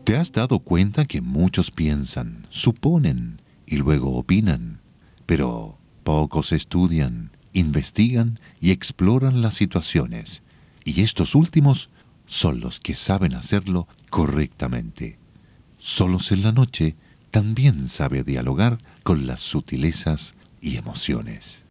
¿Te has dado cuenta que muchos piensan, suponen y luego opinan, pero pocos estudian, investigan y exploran las situaciones? Y estos últimos son los que saben hacerlo correctamente. Solos en la noche también sabe dialogar con las sutilezas y emociones.